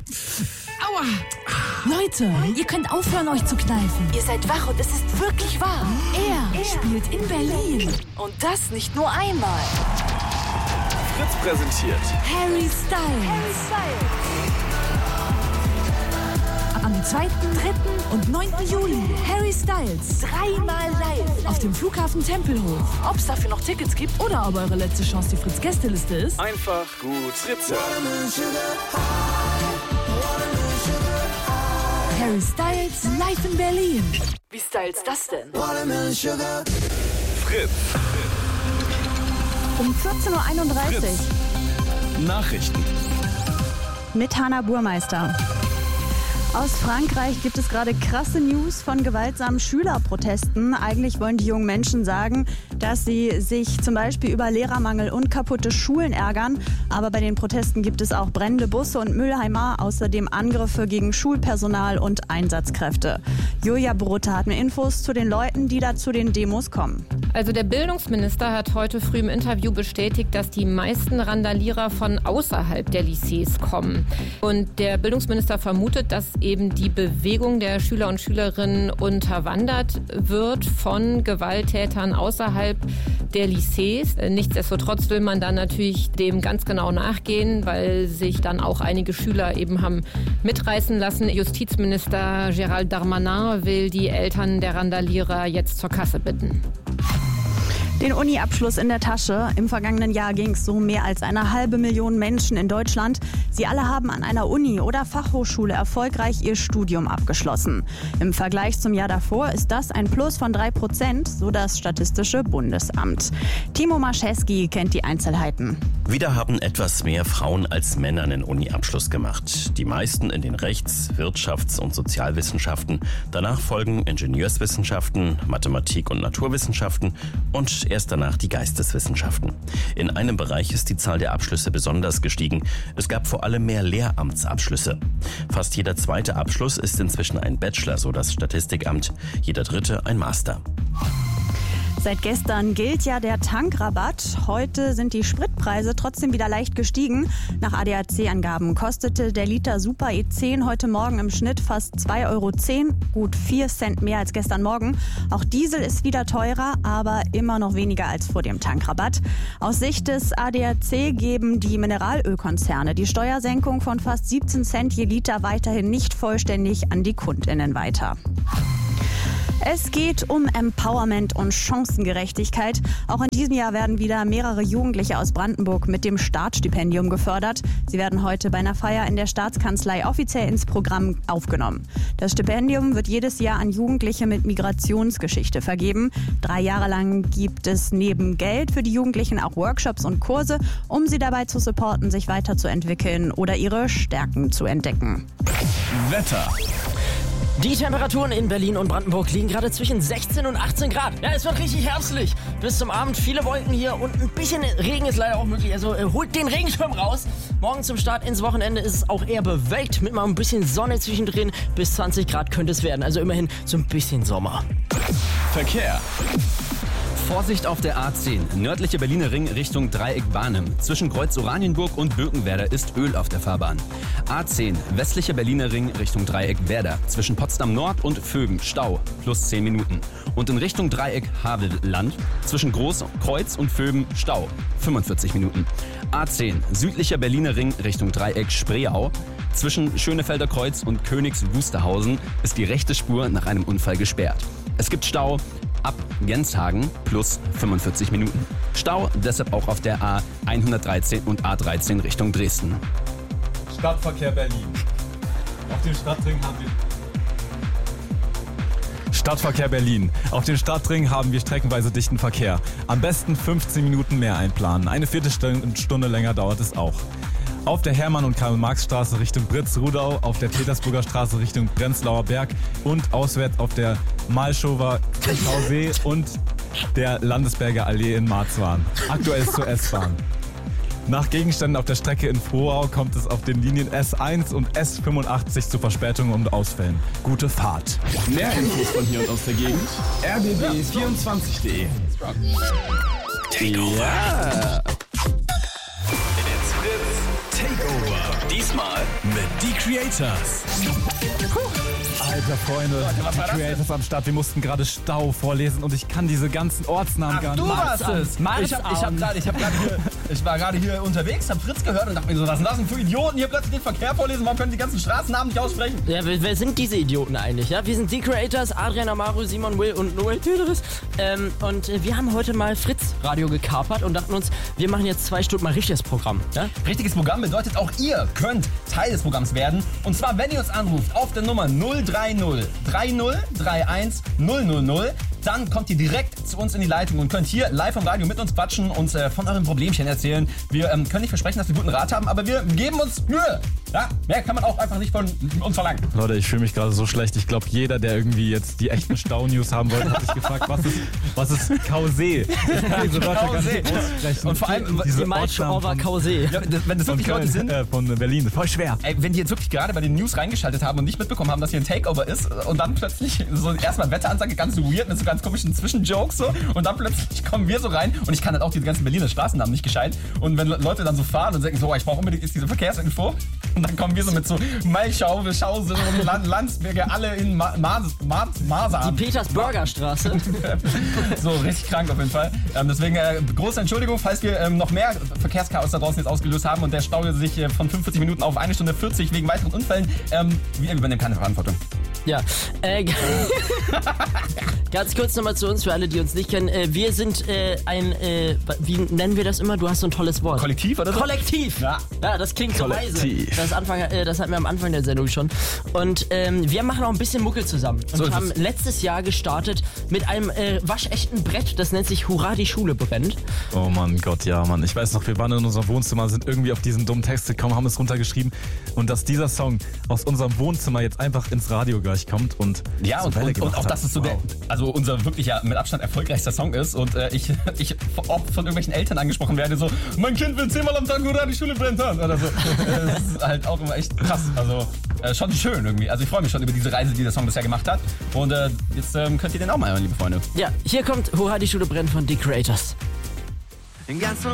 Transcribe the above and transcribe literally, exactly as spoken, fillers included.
Aua! Leute, ihr könnt aufhören, euch zu kneifen. Ihr seid wach und es ist wirklich wahr. Er, er spielt in Berlin. Und das nicht nur einmal. Fritz präsentiert Harry Styles. Harry Styles. Am zweiten, dritten und neunten Juli. Harry Styles. Dreimal live. Auf dem Flughafen Tempelhof. Ob es dafür noch Tickets gibt Oder ob eure letzte Chance die Fritz-Gästeliste ist. einfach gut Fritz. Harry Styles live in Berlin. Wie styles das denn? Fritz. Um vierzehn Uhr einunddreißig Fritz. Nachrichten. mit Hanna Burmeister. Aus Frankreich gibt es gerade krasse News von gewaltsamen Schülerprotesten. Eigentlich wollen die jungen Menschen sagen, dass sie sich zum Beispiel über Lehrermangel und kaputte Schulen ärgern. Aber bei den Protesten gibt es auch brennende Busse und Mülleimer, außerdem Angriffe gegen Schulpersonal und Einsatzkräfte. Julia Brutte hat mir Infos zu den Leuten, die da zu den Demos kommen. Also der Bildungsminister hat heute früh im Interview bestätigt, dass die meisten Randalierer von außerhalb der Lycées kommen. Und der Bildungsminister vermutet, dass eben die Bewegung der Schüler und Schülerinnen unterwandert wird von Gewalttätern außerhalb der Lycées. Nichtsdestotrotz will man dann natürlich dem ganz genau nachgehen, weil sich dann auch einige Schüler eben haben mitreißen lassen. Justizminister Gérald Darmanin will die Eltern der Randalierer jetzt zur Kasse bitten. Den Uni-Abschluss in der Tasche. Im vergangenen Jahr ging es so mehr als eine halbe Million Menschen in Deutschland. Sie alle haben an einer Uni oder Fachhochschule erfolgreich ihr Studium abgeschlossen. Im Vergleich zum Jahr davor ist das ein Plus von drei Prozent, so das Statistische Bundesamt. Timo Marcheski kennt die Einzelheiten. Wieder haben etwas mehr Frauen als Männer einen Uni-Abschluss gemacht. Die meisten in den Rechts-, Wirtschafts- und Sozialwissenschaften. Danach folgen Ingenieurswissenschaften, Mathematik und Naturwissenschaften und erst danach die Geisteswissenschaften. In einem Bereich ist die Zahl der Abschlüsse besonders gestiegen. Es gab vor allem mehr Lehramtsabschlüsse. Fast jeder zweite Abschluss ist inzwischen ein Bachelor, so das Statistikamt. Jeder dritte ein Master. Seit gestern gilt ja der Tankrabatt. Heute sind die Spritpreise trotzdem wieder leicht gestiegen. Nach A D A C-Angaben kostete der Liter Super E zehn heute Morgen im Schnitt fast zwei Euro zehn, gut vier Cent mehr als gestern Morgen. Auch Diesel ist wieder teurer, aber immer noch weniger als vor dem Tankrabatt. Aus Sicht des A D A C geben die Mineralölkonzerne die Steuersenkung von fast siebzehn Cent je Liter weiterhin nicht vollständig an die KundInnen weiter. Es geht um Empowerment und Chancengerechtigkeit. Auch in diesem Jahr werden wieder mehrere Jugendliche aus Brandenburg mit dem Startstipendium gefördert. Sie werden heute bei einer Feier in der Staatskanzlei offiziell ins Programm aufgenommen. Das Stipendium wird jedes Jahr an Jugendliche mit Migrationsgeschichte vergeben. Drei Jahre lang gibt es neben Geld für die Jugendlichen auch Workshops und Kurse, um sie dabei zu supporten, sich weiterzuentwickeln oder ihre Stärken zu entdecken. Wetter. Die Temperaturen in Berlin und Brandenburg liegen gerade zwischen sechzehn und achtzehn Grad. Ja, es wird richtig herbstlich. Bis zum Abend viele Wolken hier und ein bisschen Regen ist leider auch möglich. Also äh, holt den Regenschirm raus. Morgen zum Start ins Wochenende ist es auch eher bewölkt mit mal ein bisschen Sonne zwischendrin. Bis zwanzig Grad könnte es werden. Also immerhin so ein bisschen Sommer. Verkehr. Vorsicht auf der A zehn, nördliche Berliner Ring Richtung Dreieck Barnim. Zwischen Kreuz Oranienburg und Birkenwerder ist Öl auf der Fahrbahn. A zehn, westlicher Berliner Ring Richtung Dreieck Werder. Zwischen Potsdam Nord und Vögen Stau, plus zehn Minuten. Und in Richtung Dreieck Havelland, zwischen Großkreuz und Vögen Stau, fünfundvierzig Minuten. A zehn, südlicher Berliner Ring Richtung Dreieck Spreeau. Zwischen Schönefelder Kreuz und Königs Wusterhausen ist die rechte Spur nach einem Unfall gesperrt. Es gibt Stau ab Genshagen plus fünfundvierzig Minuten. Stau deshalb auch auf der A hundertdreizehn und A dreizehn Richtung Dresden. Stadtverkehr Berlin. Auf dem Stadtring haben wir... Stadtverkehr Berlin. Auf dem Stadtring haben wir streckenweise dichten Verkehr. Am besten fünfzehn Minuten mehr einplanen. Eine Viertelstunde länger dauert es auch. Auf der Hermann- und Karl-Marx-Straße Richtung Britz-Rudau, auf der Petersburger Straße Richtung Prenzlauer Berg und auswärts auf der Malchower Stausee und der Landesberger Allee in Marzahn. Aktuell zur S-Bahn. Nach Gegenständen auf der Strecke in Frohnau kommt es auf den Linien S eins und S fünfundachtzig zu Verspätungen und Ausfällen. Gute Fahrt. Mehr Infos von hier und aus der Gegend. R B B vierundzwanzig punkt de. Takeover. Ja. It's Fritz Takeover. Diesmal mit die Creators. Alter Freunde, die Creators am Start. Wir mussten gerade Stau vorlesen und ich kann diese ganzen Ortsnamen Ach, gar nicht. du warst es. Ich, hab, ich, hab grad, ich, hab grad hier, ich war gerade hier unterwegs, hab Fritz gehört und dachte mir so, was sind das denn für Idioten? Hier plötzlich den Verkehr vorlesen, warum können die ganzen Straßennamen nicht aussprechen? Ja, wer, wer sind diese Idioten eigentlich? Ja, wir sind die Creators, Adrian, Amaru, Simon, Will und Noel Tüderis. Ähm, und äh, wir haben heute mal Fritz Radio gekapert und dachten uns, wir machen jetzt zwei Stunden mal richtiges Programm. Ja? Richtiges Programm bedeutet, auch ihr könnt Teil des Programms werden. Und zwar, wenn ihr uns anruft auf der Nummer null drei null drei null drei eins null null null. Dann kommt ihr direkt zu uns in die Leitung und könnt hier live am Radio mit uns quatschen, uns äh, von euren Problemchen erzählen. Wir ähm, können nicht versprechen, dass wir guten Rat haben, aber wir geben uns Mühe. Ja, mehr kann man auch einfach nicht von uns verlangen. Leute, ich fühle mich gerade so schlecht. Ich glaube, jeder, der irgendwie jetzt die echten Stau-News haben wollte, hat sich gefragt, was ist, was ist Kausee? Ich kann diese Wörter gar nicht aussprechen. Und vor allem, diese die Malsche over Kausee. Ja, wenn das von wirklich Leute Köln, sind, äh, von Berlin, voll schwer. Ey, wenn die jetzt wirklich gerade bei den News reingeschaltet haben und nicht mitbekommen haben, dass hier ein Takeover ist und dann plötzlich so erstmal Wetteransage, ganz weird mit so ganz komischen Zwischenjokes so und dann plötzlich kommen wir so rein und ich kann dann auch diese ganzen Berliner Straßennamen nicht gescheit und wenn Leute dann so fahren und sagen so, oh, ich brauche unbedingt jetzt diese Verkehrsinfo und dann kommen wir so mit so Malschau, Schause und Land, Landsberger alle in Ma Mars, Mars, Masern. Die Petersburger-Straße. So, richtig krank auf jeden Fall. Ähm, deswegen äh, große Entschuldigung, falls wir ähm, noch mehr Verkehrschaos da draußen jetzt ausgelöst haben und der Stau sich äh, von fünfundvierzig Minuten auf eine Stunde vierzig wegen weiteren Unfällen. Ähm, wir übernehmen keine Verantwortung. Ja, äh, ganz kurz nochmal zu uns, für alle, die uns nicht kennen. Äh, wir sind äh, ein, äh, wie nennen wir das immer? Du hast so ein tolles Wort. Kollektiv, oder so? Kollektiv! Ja, ja das klingt so weise. Das, Anfang, äh, das hatten wir am Anfang der Sendung schon. Und ähm, wir machen auch ein bisschen Muckel zusammen. Und So haben letztes Jahr gestartet mit einem äh, waschechten Brett, das nennt sich Hurra, die Schule brennt. Oh Mann, Gott, ja, Mann. Ich weiß noch, wir waren in unserem Wohnzimmer, sind irgendwie auf diesen dummen Text gekommen, haben es runtergeschrieben. Und dass dieser Song aus unserem Wohnzimmer jetzt einfach ins Radio gleich kommt und ja, und, und, und auch, dass es so wow. der, also unser wirklich ja mit Abstand erfolgreichster Song ist und äh, ich, ich oft von irgendwelchen Eltern angesprochen werde, so, mein Kind will zehnmal am Tag Hurra, die Schule brennt an, oder so. Das ist halt auch immer echt krass, also äh, schon schön irgendwie. Also ich freue mich schon über diese Reise, die der Song bisher gemacht hat und äh, jetzt ähm, könnt ihr den auch mal hören, liebe Freunde. Ja, hier kommt Hurra, die Schule brennt von The Creators. Ganz so